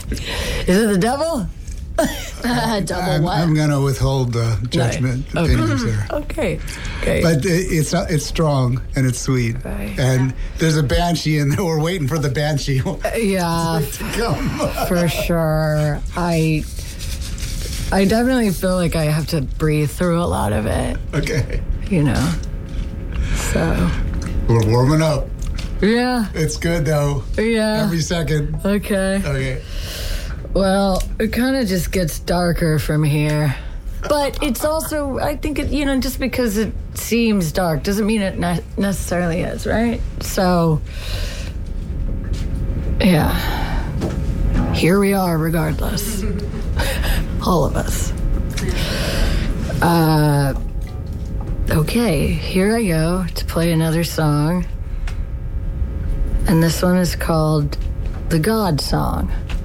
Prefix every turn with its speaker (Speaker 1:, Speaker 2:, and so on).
Speaker 1: Is it the devil? Double what?
Speaker 2: I'm going to withhold judgment opinions there.
Speaker 1: Okay.
Speaker 2: But it's strong and it's sweet.
Speaker 1: Right.
Speaker 2: And there's a banshee in there. We're waiting for the banshee.
Speaker 1: Yeah,
Speaker 2: to come.
Speaker 1: for sure. I definitely feel like I have to breathe through a lot of it.
Speaker 2: Okay.
Speaker 1: So.
Speaker 2: We're warming up.
Speaker 1: Yeah.
Speaker 2: It's good, though.
Speaker 1: Yeah.
Speaker 2: Every second.
Speaker 1: Okay. Well, it kind of just gets darker from here. But it's also, I think, just because it seems dark doesn't mean it necessarily is, right? So, yeah. Here we are, regardless. All of us. Okay, here I go to play another song. And this one is called The God Song.